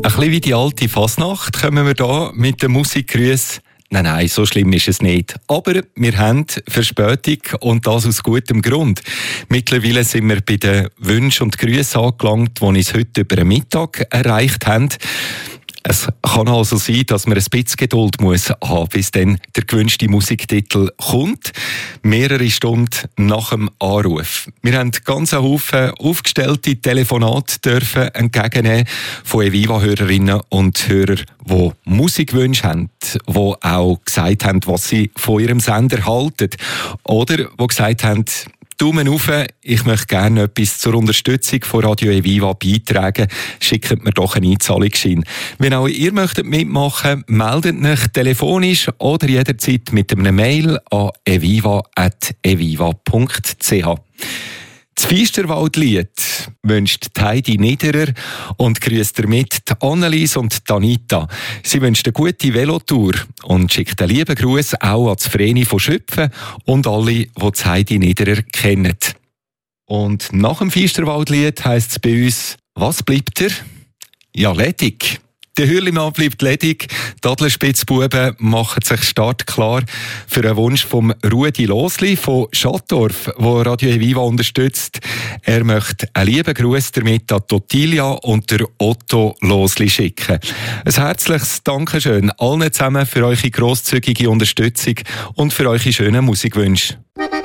bisschen wie die alte Fasnacht kommen wir da mit den Musikgrüssen. Nein, so schlimm ist es nicht. Aber wir haben Verspätung und das aus gutem Grund. Mittlerweile sind wir bei den Wünschen und Grüßen angelangt, die uns heute über den Mittag erreicht haben. Es kann also sein, dass man ein bisschen Geduld muss haben, bis dann der gewünschte Musiktitel kommt. Mehrere Stunden nach dem Anruf. Wir haben ganz einen Haufen aufgestellte Telefonate dürfen entgegennehmen von Eviva-Hörerinnen und Hörern, die Musikwünsche haben, die auch gesagt haben, was sie von ihrem Sender halten. Oder die gesagt haben, Daumen auf, ich möchte gerne etwas zur Unterstützung von Radio Eviva beitragen. Schickt mir doch einen Einzahlungsschein. Wenn auch ihr möchtet mitmachen, meldet euch telefonisch oder jederzeit mit einem Mail an eviva@eviva.ch. Das Feisterwaldlied wünscht Heidi Niederer und grüßt damit die Annelies und die Anita. Sie wünscht eine gute Velotour und schickt einen lieben Gruß auch an das Vreni von Schöpfen und alle, die die Heidi Niederer kennen. Und nach dem Feisterwaldlied heisst es bei uns, was bleibt er? Ja, ledig. Der Hürlimann bleibt ledig. Die Adlerspitzbuben machen sich startklar für einen Wunsch vom Rudi Losli von Schattdorf, der Radio Eviva unterstützt. Er möchte einen lieben Gruß damit an Ottilia und der Otto Losli schicken. Ein herzliches Dankeschön allen zusammen für eure grosszügige Unterstützung und für eure schönen Musikwünsche.